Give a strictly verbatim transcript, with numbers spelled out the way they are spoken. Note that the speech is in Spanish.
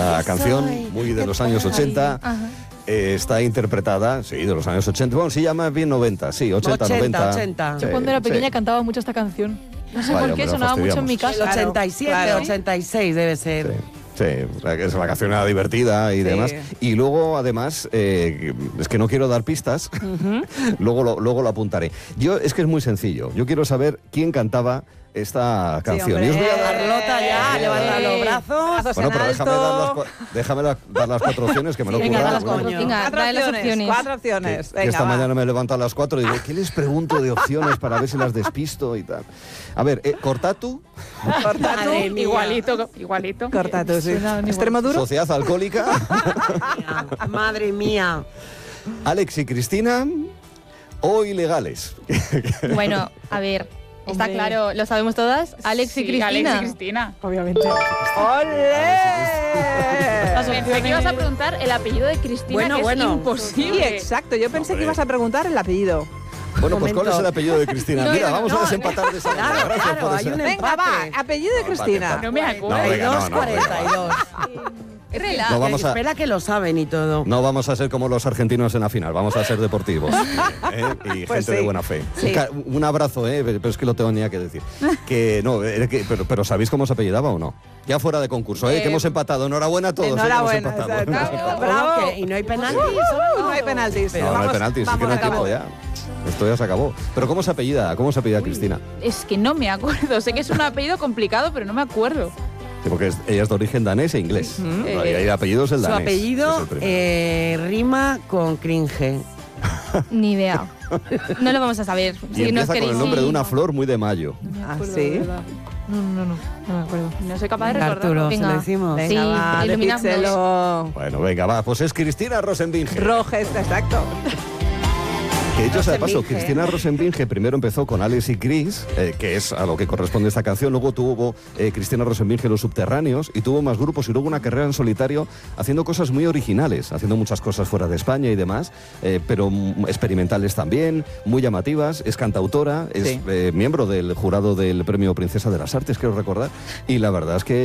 Esta canción, muy de los años ochenta, eh, está interpretada, sí, de los años ochenta, bueno, sí, llama bien noventa, sí, ochenta, noventa. ochenta. Sí, Yo cuando era pequeña sí. cantaba mucho esta canción. No sé Vaya, por qué, hombre, sonaba mucho en mi fastidiamos. casa. El ochenta y siete, Claro. ochenta y seis debe ser. Sí. Sí, la, es la canción era divertida y Sí. demás. Y luego, además, eh, es que no quiero dar pistas, uh-huh. luego, lo, luego lo apuntaré. Yo, es que es muy sencillo. Yo quiero saber quién cantaba esta canción. Sí, y os voy a dar... Carlota ya, Eh, levanta los brazos. brazos Bueno, en pero déjame dar, las, alto. cua- déjame la- dar las cuatro opciones, que me lo he Venga, currado. las cuatro, Coño. venga, Cuatro dale las opciones, opciones. cuatro Que- opciones. que Venga, esta va. mañana me he levantado a las cuatro y digo, ¿qué les pregunto de opciones para ver si las despisto y tal? A ver, eh, Cortatu, Corta tú. Madre mía. Igualito, igualito. Corta tú, sí. Suenan igual. Extremo duro. Sociedad Alcohólica, Madre mía. Alex y Cristina o Ilegales. Bueno, a ver, está Hombre. claro, lo sabemos todas. Alex y Sí, Cristina. Alex y Cristina. Obviamente. ¡Ole! Pensé que ibas a preguntar el apellido de Cristina, Bueno, que bueno. es Sí, imposible. exacto. Yo pensé que Hombre. ibas a preguntar el apellido. Bueno, pues ¿cuál Momento. es el apellido de Cristina? No, Mira, no, vamos no, a desempatar de esa manera. claro, Gracias claro, por hay esa. un Venga, va. Apellido de Cristina. No me acuerdo. No, venga, no, no, cuarenta y dos. No vamos a, Espera que lo saben y todo. no vamos a ser como los argentinos en la final, vamos a ser deportivos ¿eh? y Pues gente sí. de buena fe. Sí. Un, ca- un abrazo, ¿eh? Pero es que lo tenía que decir. Que no, eh, que- pero, pero ¿sabéis cómo se apellidaba o no? Ya fuera de concurso, ¿eh? Eh, que hemos empatado. Enhorabuena a todos. ¿eh? que hemos enhorabuena, empatado. exacto. Hemos empatado. Bravo. ¿Cómo que? ¿Y no hay penaltis? No hay penaltis. No, no hay Vamos- penaltis, es que vamos no hay a cabo. tiempo ya. Esto ya se acabó. Pero ¿cómo se apellida? ¿Cómo se apellida Cristina? Es que no me acuerdo. Sé que es un apellido complicado, pero no me acuerdo. Sí, porque es- ella es de origen danés e inglés. Ujú. Y el apellido es el Su danés. apellido es el primero. eh, rima con cringe. Ni idea. No lo vamos a saber. y Si nos empieza con queréis. el nombre de una flor muy de mayo. Ah, sí. No, no, no, no me acuerdo. No soy capaz de Venga, recordarlo. Arturo, se lo Venga. decimos. Venga, Sí, va, iluminadnos. decídselo. Bueno, venga, va. Pues es Cristina Rosenbinge. Rojes, exacto. Que dicho sea de paso, Rosenbinge. Cristina Rosenbinge primero empezó con Alex y Chris, eh, que es a lo que corresponde esta canción. Luego tuvo eh, Cristina Rosenbinge Los Subterráneos y tuvo más grupos y luego una carrera en solitario haciendo cosas muy originales, haciendo muchas cosas fuera de España y demás, eh, pero mm, experimentales también, muy llamativas. Es cantautora, es Sí. eh, miembro del jurado del Premio Princesa de las Artes, quiero recordar, y la verdad es que